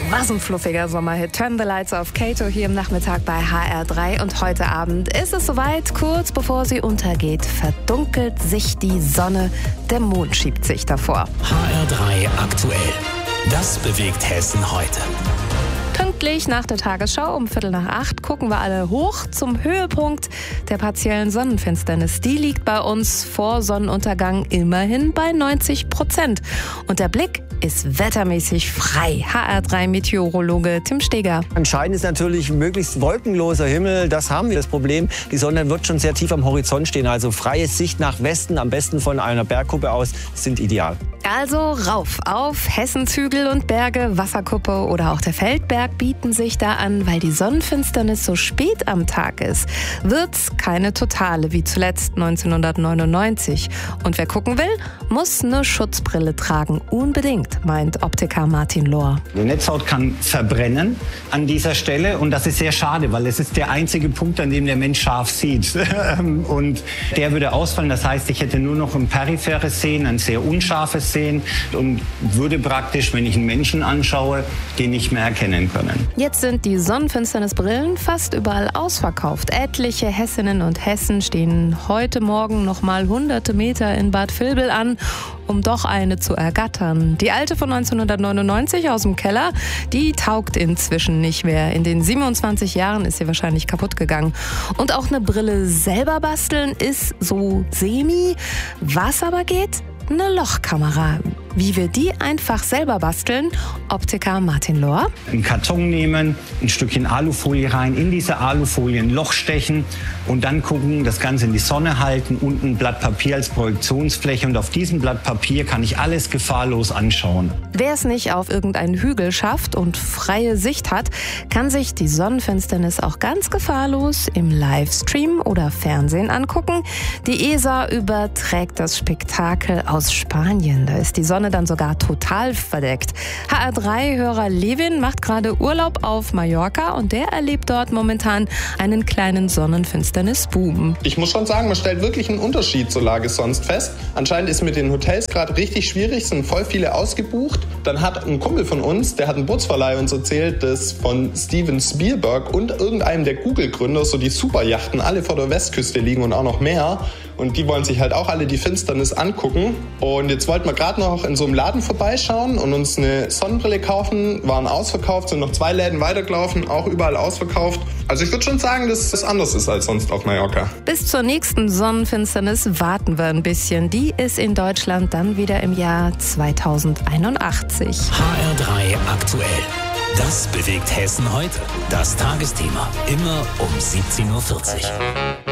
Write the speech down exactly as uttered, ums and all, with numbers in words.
Was ein fluffiger Sommerhit. Turn the Lights Off, Kato hier im Nachmittag bei H R drei. Und heute Abend ist es soweit, kurz bevor sie untergeht, verdunkelt sich die Sonne. Der Mond schiebt sich davor. H R drei aktuell. Das bewegt Hessen heute. Pünktlich nach der Tagesschau um Viertel nach acht gucken wir alle hoch zum Höhepunkt der partiellen Sonnenfinsternis. Die liegt bei uns vor Sonnenuntergang immerhin bei neunzig Prozent. Und der Blick ist wettermäßig frei. H R drei Meteorologe Tim Steger. Entscheidend ist natürlich möglichst wolkenloser Himmel. Das haben wir das Problem. Die Sonne wird schon sehr tief am Horizont stehen. Also freie Sicht nach Westen, am besten von einer Bergkuppe aus, sind ideal. Also rauf auf Hessens Hügel und Berge, Wasserkuppe oder auch der Feldberg bieten sich da an, weil die Sonnenfinsternis so spät am Tag ist. Wird's keine totale wie zuletzt neunzehnhundertneunundneunzig. Und wer gucken will, muss eine Schutzbrille tragen. Unbedingt, meint Optiker Martin Lohr. Die Netzhaut kann verbrennen an dieser Stelle und das ist sehr schade, weil es ist der einzige Punkt, an dem der Mensch scharf sieht. Und der würde ausfallen. Das heißt, ich hätte nur noch ein peripheres Sehen, ein sehr unscharfes Sehen und würde praktisch, wenn ich einen Menschen anschaue, den nicht mehr erkennen können. Jetzt sind die Sonnenfinsternisbrillen fast überall ausverkauft. Etliche Hessinnen und Hessen stehen heute Morgen noch mal hunderte Meter in Bad Vilbel an, um doch eine zu ergattern. Die alte von neunzehnhundertneunundneunzig aus dem Keller, die taugt inzwischen nicht mehr. In den siebenundzwanzig Jahren ist sie wahrscheinlich kaputt gegangen. Und auch eine Brille selber basteln ist so semi. Was aber geht? Eine Lochkamera. Wie wir die einfach selber basteln, Optiker Martin Lohr. Einen Karton nehmen, ein Stückchen Alufolie rein, in diese Alufolie ein Loch stechen und dann gucken, das Ganze in die Sonne halten, unten ein Blatt Papier als Projektionsfläche und auf diesem Blatt Papier kann ich alles gefahrlos anschauen. Wer es nicht auf irgendeinen Hügel schafft und freie Sicht hat, kann sich die Sonnenfinsternis auch ganz gefahrlos im Livestream oder Fernsehen angucken. Die E S A überträgt das Spektakel aus Spanien. Da ist die Sonne dann sogar total verdeckt. H R drei-Hörer Levin macht gerade Urlaub auf Mallorca und der erlebt dort momentan einen kleinen Sonnenfinsternis-Boom. Ich muss schon sagen, man stellt wirklich einen Unterschied zur Lage sonst fest. Anscheinend ist mit den Hotels gerade richtig schwierig, sind voll viele ausgebucht. Dann hat ein Kumpel von uns, der hat einen Bootsverleih uns erzählt, dass von Steven Spielberg und irgendeinem der Google-Gründer so die Superjachten alle vor der Westküste liegen und auch noch mehr. Und die wollen sich halt auch alle die Finsternis angucken. Und jetzt wollten wir gerade noch in so einem Laden vorbeischauen und uns eine Sonnenbrille kaufen. Waren ausverkauft, sind noch zwei Läden weitergelaufen, auch überall ausverkauft. Also ich würde schon sagen, dass es anders ist als sonst auf Mallorca. Bis zur nächsten Sonnenfinsternis warten wir ein bisschen. Die ist in Deutschland dann wieder im Jahr zweitausendeinundachtzig. H R drei aktuell. Das bewegt Hessen heute. Das Tagesthema. Immer um siebzehn Uhr vierzig.